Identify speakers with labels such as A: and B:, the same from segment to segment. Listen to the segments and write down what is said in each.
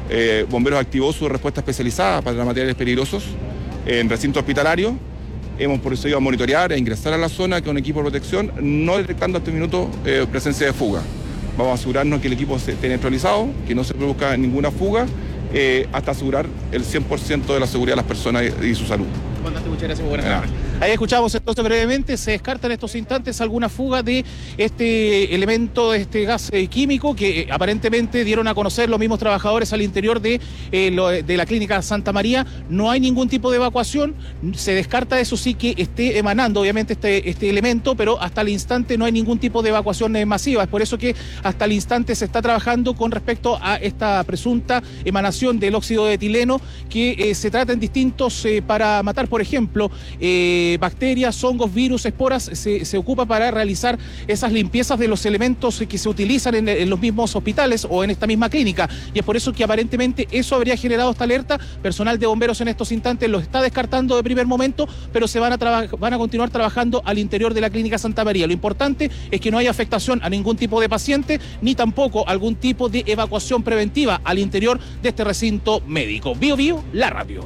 A: Bomberos activó su respuesta especializada para materiales peligrosos en recinto hospitalario. Hemos procedido a monitorear e ingresar a la zona con equipo de protección, no detectando hasta el minuto presencia de fuga. Vamos a asegurarnos que el equipo esté neutralizado, que no se produzca ninguna fuga, hasta asegurar el 100% de la seguridad de las personas y su salud.
B: Muchas gracias, buenas tardes. Ahí escuchamos entonces brevemente, se descarta en estos instantes alguna fuga de este elemento, de este gas químico que aparentemente dieron a conocer los mismos trabajadores al interior de la clínica Santa María. No hay ningún tipo de evacuación, se descarta eso sí que esté emanando obviamente este elemento, pero hasta el instante no hay ningún tipo de evacuación masiva. Es por eso que hasta el instante se está trabajando con respecto a esta presunta emanación del óxido de etileno que se trata en distintos para matar, por ejemplo, bacterias, hongos, virus, esporas. Se ocupa para realizar esas limpiezas de los elementos que se utilizan en los mismos hospitales o en esta misma clínica, y es por eso que aparentemente eso habría generado esta alerta. Personal de bomberos en estos instantes lo está descartando de primer momento, pero se van a continuar trabajando al interior de la clínica Santa María. Lo importante es que no haya afectación a ningún tipo de paciente, ni tampoco algún tipo de evacuación preventiva al interior de este recinto médico. Bio Bio, la radio.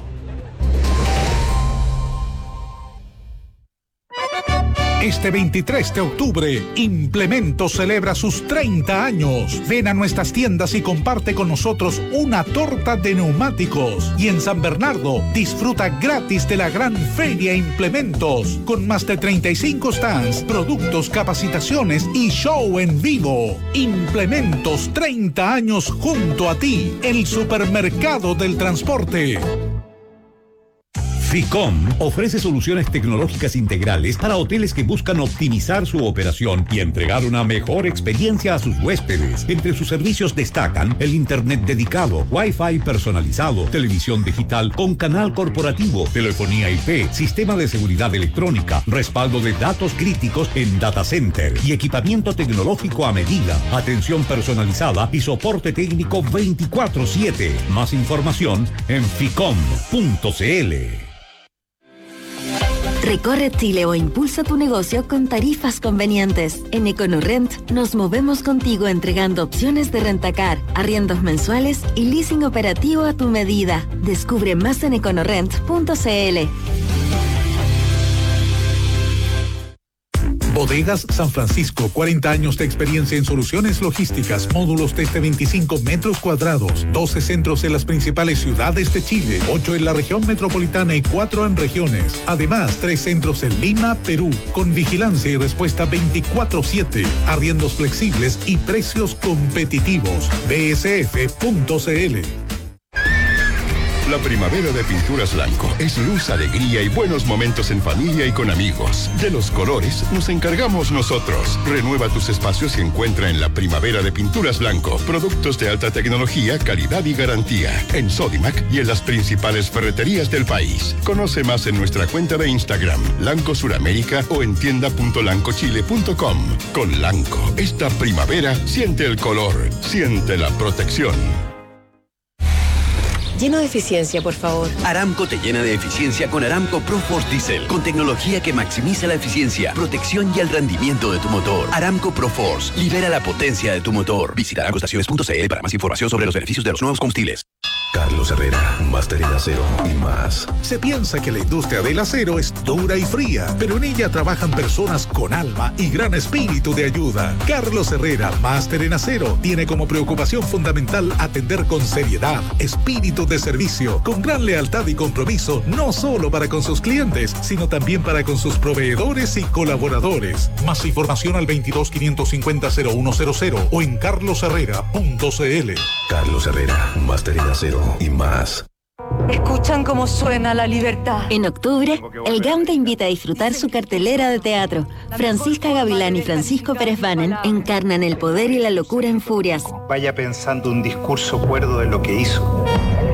C: Este 23 de octubre, Implementos celebra sus 30 años. Ven a nuestras tiendas y comparte con nosotros una torta de neumáticos. Y en San Bernardo, disfruta gratis de la gran Feria Implementos, con más de 35 stands, productos, capacitaciones y show en vivo. Implementos, 30 años junto a ti, el supermercado del transporte.
D: Ficom ofrece soluciones tecnológicas integrales para hoteles que buscan optimizar su operación y entregar una mejor experiencia a sus huéspedes. Entre sus servicios destacan el internet dedicado, Wi-Fi personalizado, televisión digital con canal corporativo, telefonía IP, sistema de seguridad electrónica, respaldo de datos críticos en data center y equipamiento tecnológico a medida, atención personalizada y soporte técnico 24/7. Más información en ficom.cl.
E: Recorre Chile o impulsa tu negocio con tarifas convenientes. En EconoRent nos movemos contigo entregando opciones de rentacar, arriendos mensuales y leasing operativo a tu medida. Descubre más en econorent.cl.
C: Bodegas San Francisco, 40 años de experiencia en soluciones logísticas, módulos desde 25 metros cuadrados, 12 centros en las principales ciudades de Chile, 8 en la región metropolitana y 4 en regiones. Además, 3 centros en Lima, Perú, con vigilancia y respuesta 24/7, arriendos flexibles y precios competitivos. bsf.cl.
F: La primavera de Pinturas Blanco es luz, alegría y buenos momentos en familia y con amigos. De los colores nos encargamos nosotros. Renueva tus espacios y encuentra en la primavera de Pinturas Blanco productos de alta tecnología, calidad y garantía. En Sodimac y en las principales ferreterías del país. Conoce más en nuestra cuenta de Instagram, Lanco Suramérica, o en tienda.lancochile.com. Con Lanco, esta primavera siente el color, siente la protección.
G: Lleno de eficiencia, por favor.
H: Aramco te llena de eficiencia con Aramco ProForce Diesel, con tecnología que maximiza la eficiencia, protección y el rendimiento de tu motor. Aramco ProForce, libera la potencia de tu motor. Visita aramcoestaciones.cl para más información sobre los beneficios de los nuevos combustibles.
I: Carlos Herrera, máster en acero y más.
C: Se piensa que la industria del acero es dura y fría, pero en ella trabajan personas con alma y gran espíritu de ayuda. Carlos Herrera, máster en acero, tiene como preocupación fundamental atender con seriedad, espíritu de servicio, con gran lealtad y compromiso, no solo para con sus clientes, sino también para con sus proveedores y colaboradores. Más información al 22-550-0100 o en carlosherrera.cl.
I: Carlos Herrera, máster en acero y más.
J: ¿Escuchan cómo suena la libertad?
E: En octubre, el GAM te invita a disfrutar su cartelera de teatro. Francisca Gavilán y Francisco Pérez Banen encarnan el poder y la locura en Furias.
K: Vaya pensando un discurso cuerdo de lo que hizo.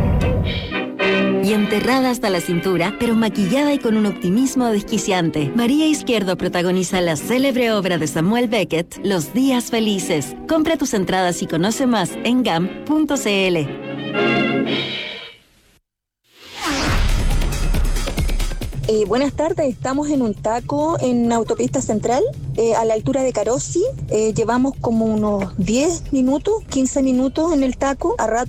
E: Y enterrada hasta la cintura, pero maquillada y con un optimismo desquiciante, María Izquierdo protagoniza la célebre obra de Samuel Beckett, Los Días Felices. Compra tus entradas y conoce más en gam.cl.
L: Buenas tardes, estamos en un taco en Autopista Central, a la altura de Carosi. Llevamos como unos 10 minutos, 15 minutos en el taco. A rato